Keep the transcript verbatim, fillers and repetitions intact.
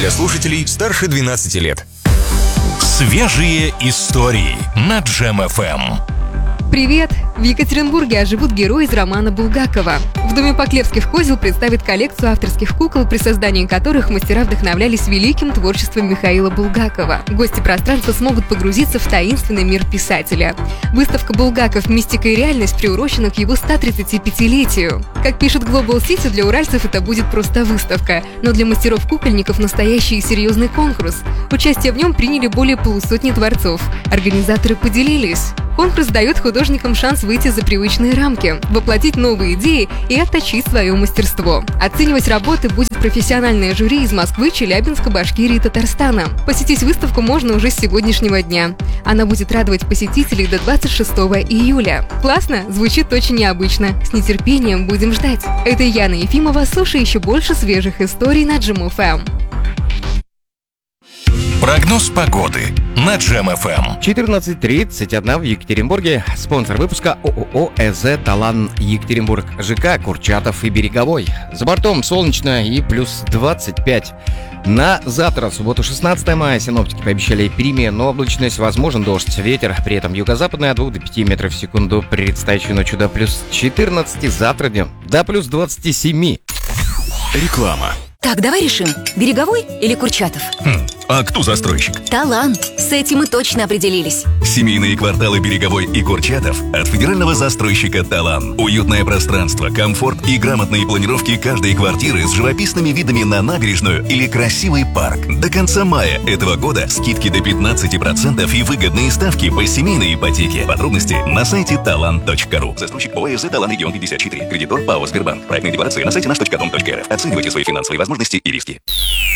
для слушателей старше двенадцати лет. Свежие истории на Джем эф эм. Привет! В Екатеринбурге живут герои из романа Булгакова. В доме Поклевских козел представит коллекцию авторских кукол, при создании которых мастера вдохновлялись великим творчеством Михаила Булгакова. Гости пространства смогут погрузиться в таинственный мир писателя. Выставка «Булгаков. Мистика и реальность» приурочена к его ста тридцатипятилетию. Как пишет Global City, для уральцев это будет просто выставка, но для мастеров-кукольников настоящий и серьезный конкурс. Участие в нем приняли более полусотни творцов. Организаторы поделились. Конкурс дает художникам шанс выйти за привычные рамки, воплотить новые идеи и отточить свое мастерство. Оценивать работы будет профессиональное жюри из Москвы, Челябинска, Башкирии и Татарстана. Посетить выставку можно уже с сегодняшнего дня. Она будет радовать посетителей до двадцать шестого июля. Классно? Звучит очень необычно. С нетерпением будем ждать. Это Яна Ефимова. Слушай еще больше свежих историй на Джем эф эм. Прогноз погоды на Джем эф эм. четырнадцать тридцать один в Екатеринбурге. Спонсор выпуска ООО «ЭЗ Талан Екатеринбург». ЖК Курчатов и Береговой. За бортом солнечно и плюс двадцать пять. На завтра, субботу шестнадцатое мая, синоптики пообещали переменную облачность, возможен дождь, ветер, при этом юго-западный от двух до пяти метров в секунду, предстоящей ночью до плюс четырнадцати, завтра днем до плюс двадцати семи. Реклама. Так, давай решим, Береговой или Курчатов? Хм, а кто застройщик? Талант. С этим мы точно определились. Семейные кварталы Береговой и Курчатов от федерального застройщика «Талан». Уютное пространство, комфорт и грамотные планировки каждой квартиры с живописными видами на набережную или красивый парк. До конца мая этого года скидки до пятнадцати процентов и выгодные ставки по семейной ипотеке. Подробности на сайте талан точка ру. Застройщик ОАО «ЭЗ Талан Регион пятьдесят четыре». Кредитор ПАО «Сбербанк». Проектная декларация на сайте наш точка дом точка эр эф. Оценивайте свои финансовые возможности и риски.